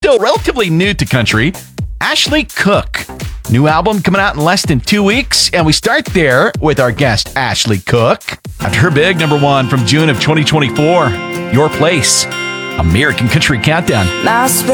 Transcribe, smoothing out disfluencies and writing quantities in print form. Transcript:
still relatively new to country, Ashley Cook. New album coming out in less than 2 weeks, and we start there with our guest, Ashley Cook. After her big number one from June of 2024, Your Place, American Country Countdown.